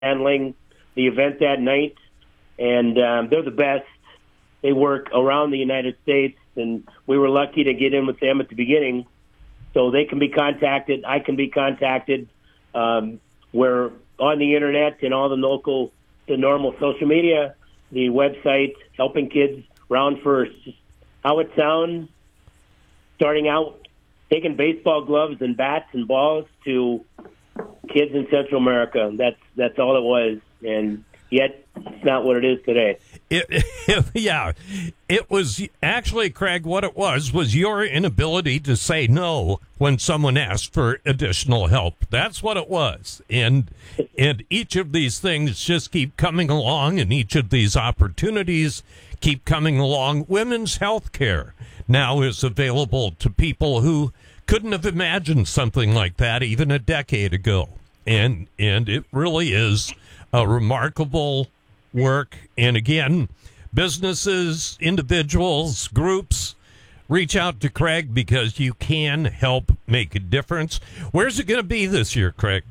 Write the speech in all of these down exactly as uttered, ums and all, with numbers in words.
handling the event that night. And um, they're the best. They work around the United States, and we were lucky to get in with them at the beginning. So they can be contacted. I can be contacted. Um, we're on the Internet and all the local, the normal social media, the website, Helping Kids Round First. How it sounds, starting out, taking baseball gloves and bats and balls to kids in Central America. That's that's all it was, and yet it's not what it is today. It, it, yeah, it was actually, Craig, what it was was your inability to say no when someone asked for additional help. That's what it was. And and each of these things just keep coming along, and each of these opportunities keep coming along. Women's health care now is available to people who couldn't have imagined something like that even a decade ago. And and it really is a remarkable work. And again, businesses, individuals, groups, reach out to Craig because you can help make a difference. Where's it going to be this year, Craig?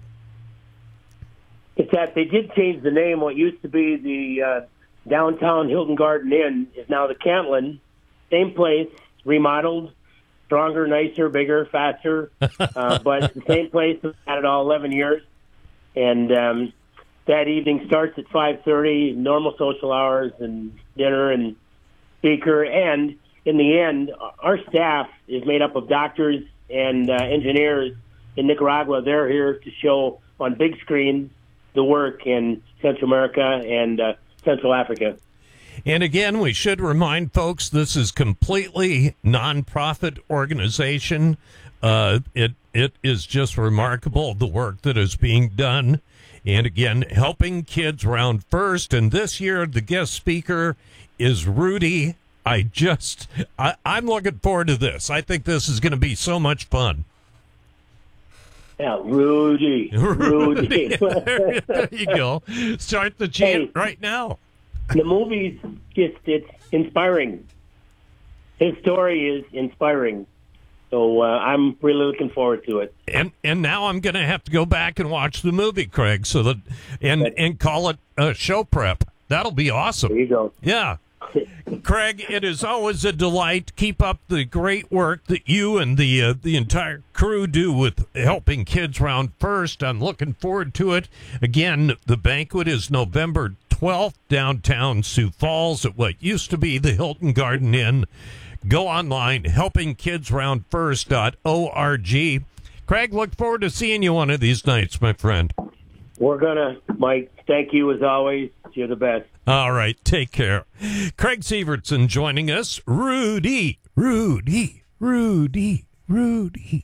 It's that they did change the name. What used to be the uh, downtown Hilton Garden Inn is now the Cantland. Same place, remodeled, stronger, nicer, bigger, faster. Uh, but it's the same place. We've had it all eleven years. And um, that evening starts at five thirty, normal social hours and dinner and speaker. And in the end, our staff is made up of doctors and uh, engineers in Nicaragua. They're here to show on big screens the work in Central America and uh, Central Africa. And again, we should remind folks this is completely nonprofit organization. Uh, it it is just remarkable the work that is being done. And again, Helping Kids Round First. And this year, the guest speaker is Rudy. I just, I, I'm looking forward to this. I think this is going to be so much fun. Yeah, Rudy. Rudy. there, there you go. Start the chant hey, right now. The movie's just, it's inspiring. His story is inspiring. So uh, I'm really looking forward to it. And and now I'm going to have to go back and watch the movie, Craig, so that and but, and call it a show prep. That'll be awesome. There you go. Yeah. Craig, it is always a delight. Keep up the great work that you and the uh, the entire crew do with Helping Kids Round First. I'm looking forward to it. Again, the banquet is November twelfth, downtown Sioux Falls at what used to be the Hilton Garden Inn. Go online, helping kids round first dot org. Craig, look forward to seeing you one of these nights, my friend. We're going to, Mike, thank you as always. You're the best. All right, take care. Craig Sievertson joining us. Rudy, Rudy, Rudy, Rudy.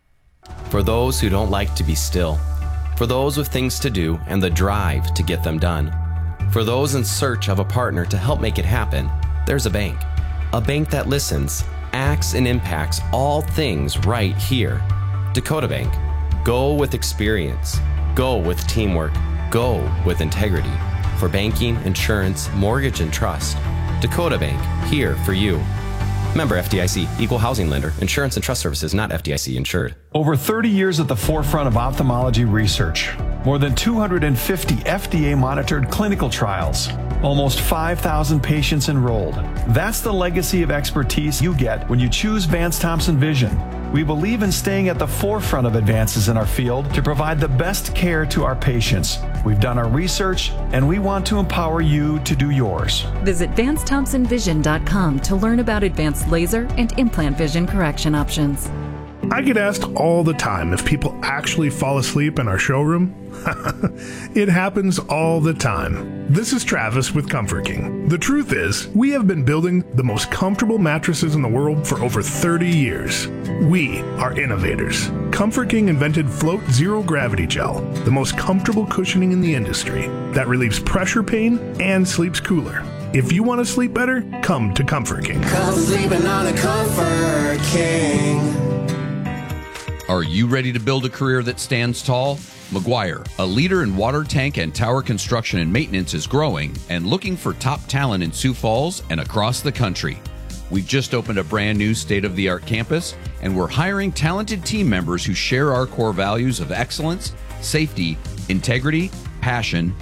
For those who don't like to be still, for those with things to do and the drive to get them done, for those in search of a partner to help make it happen, there's a bank. A bank that listens, acts, and impacts all things right here. Dakota Bank. Go with experience. Go with teamwork. Go with integrity. For banking, insurance, mortgage, and trust. Dakota Bank. Here for you. Member F D I C. Equal housing lender. Insurance and trust services not F D I C insured. Over thirty years at the forefront of ophthalmology research. More than two hundred fifty F D A-monitored clinical trials. Almost five thousand patients enrolled. That's the legacy of expertise you get when you choose Vance Thompson Vision. We believe in staying at the forefront of advances in our field to provide the best care to our patients. We've done our research, and we want to empower you to do yours. Visit Vance Thompson Vision dot com to learn about advanced laser and implant vision correction options. I get asked all the time if people actually fall asleep in our showroom. It happens all the time. This is Travis with Comfort King. The truth is, we have been building the most comfortable mattresses in the world for over thirty years. We are innovators. Comfort King invented Float Zero Gravity Gel, the most comfortable cushioning in the industry that relieves pressure pain and sleeps cooler. If you want to sleep better, come to Comfort King. Come sleeping on a Comfort King. Are you ready to build a career that stands tall? McGuire, a leader in water tank and tower construction and maintenance, is growing and looking for top talent in Sioux Falls and across the country. We've just opened a brand new state-of-the-art campus, and we're hiring talented team members who share our core values of excellence, safety, integrity, passion,